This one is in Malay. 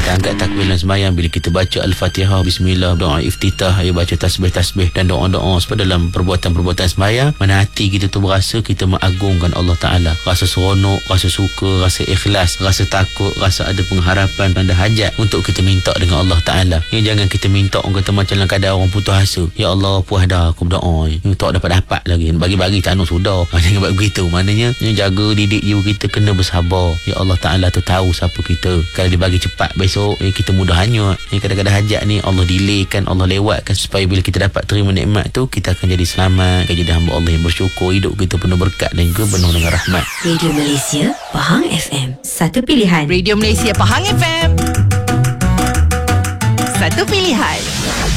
kita angkat takbir dalam sembahyang, bila kita baca Al-Fatihah, Bismillah, doa iftitah, baca tasbih-tasbih dan doa-doa sebab dalam perbuatan-perbuatan sembahyang, mana hati kita tu berasa kita mengagungkan Allah Ta'ala, rasa seronok, rasa suka, rasa ikhlas, rasa takut, rasa ada pengharapan, ada hajat untuk kita minta dengan Allah Ta'ala. Jangan kita minta orang kata macam dalam keadaan orang putus asa, ya Allah puas dah aku berdoa ni, tak dapat lagi, bagi-bagi tak nak sudah. Jangan buat begitu. Maknanya jaga didik jiwa kita, kena bersabar. Ya Allah Ta'ala tu tahu siapa kita. Kalau dia bagi cepat besok, kita mudah hanyut. Kadang-kadang hajat ni Allah delaykan, Allah lewatkan supaya bila kita dapat terima nikmat tu, kita akan jadi selamat, akan jadi hamba Allah yang bersyukur, hidup kita penuh berkat dan juga penuh dengan rahmat. Radio Malaysia Pahang FM, satu pilihan. Radio Malaysia Pahang FM, satu pilihan.